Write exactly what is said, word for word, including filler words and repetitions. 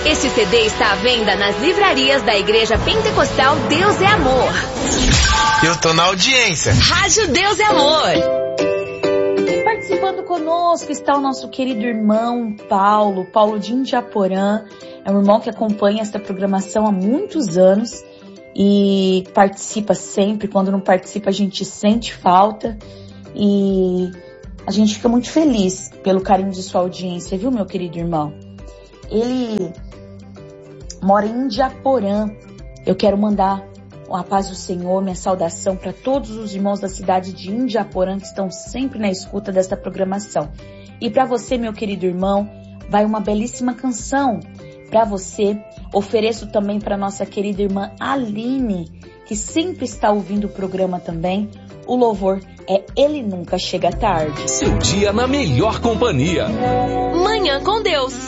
Este C D está à venda nas livrarias da Igreja Pentecostal Deus é Amor. Eu tô na audiência. Rádio Deus é Amor. E participando conosco está o nosso querido irmão Paulo, Paulo de Indiaporã. É um irmão que acompanha esta programação há muitos anos e participa sempre. Quando não participa, a gente sente falta e a gente fica muito feliz pelo carinho de sua audiência, viu, meu querido irmão? Ele mora em Indiaporã. Eu quero mandar a paz do Senhor, minha saudação para todos os irmãos da cidade de Indiaporã que estão sempre na escuta desta programação. E para você, meu querido irmão, vai uma belíssima canção para você. Ofereço também para nossa querida irmã Aline, que sempre está ouvindo o programa também. O louvor é Ele Nunca Chega Tarde. Seu dia na melhor companhia. Manhã com Deus.